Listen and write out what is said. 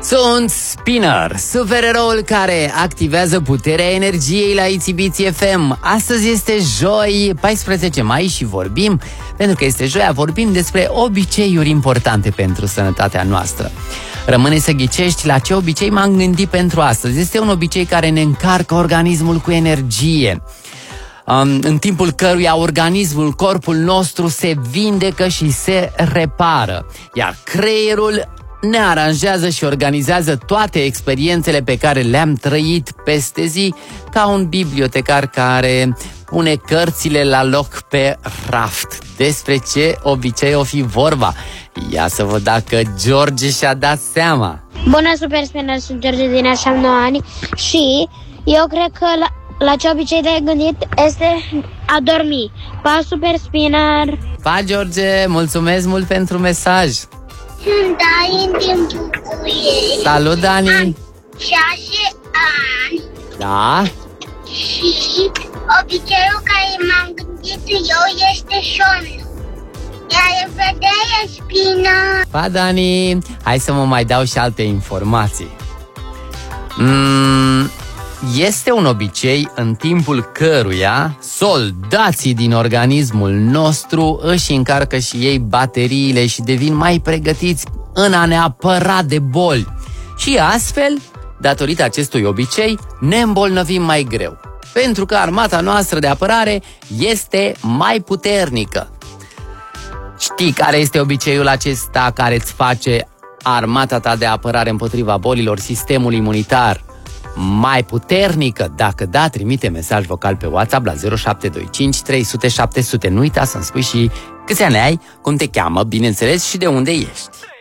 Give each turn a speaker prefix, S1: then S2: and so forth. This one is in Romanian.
S1: Sunt Spinner, supereroul care activează puterea energiei la Itibiți FM. Astăzi este joi, 14 mai și vorbim, pentru că este joia, vorbim despre obiceiuri importante pentru sănătatea noastră. Rămâne să ghicești la ce obicei m-am gândit pentru astăzi. Este un obicei care ne încarcă organismul cu energie, în timpul căruia organismul, corpul nostru se vindecă și se repară, iar creierul ne aranjează și organizează toate experiențele pe care le-am trăit peste zi, ca un bibliotecar care pune cărțile la loc pe raft. Despre ce obicei o fi vorba? Ia să văd dacă George și-a dat seama.
S2: Bună, Super Spinner, sunt George din așa 9 ani și eu cred că la ce obicei te-ai gândit este a dormi. Pa, Super Spinner!
S1: Pa, George, mulțumesc mult pentru mesaj!
S2: Sunt Dani din București.
S1: Salut, Dani!
S2: Am 6 ani.
S1: Da?
S2: Și obiceiul care m-am gândit eu este somnul. La revedere, Spinner!
S1: Pa, Dani! Hai să mă mai dau și alte informații. Este un obicei în timpul căruia soldații din organismul nostru își încarcă și ei bateriile și devin mai pregătiți în a ne apăra de boli. Și astfel, datorită acestui obicei, ne îmbolnăvim mai greu, pentru că armata noastră de apărare este mai puternică. Știi care este obiceiul acesta care îți face armata ta de apărare împotriva bolilor, sistemul imunitar, mai puternică? Dacă da, trimite mesaj vocal pe WhatsApp la 0725 300 700. Nu uita să-mi spui și câți ani ai, cum te cheamă, bineînțeles, și de unde ești.